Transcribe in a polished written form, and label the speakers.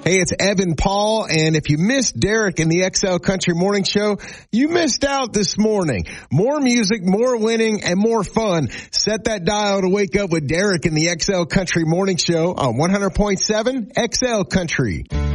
Speaker 1: Hey, it's Evan Paul, and if you missed Derek in the XL Country Morning Show, you missed out this morning. More music, more winning, and more fun. Set that dial to wake up with Derek in the XL Country Morning Show on 100.7 XL Country.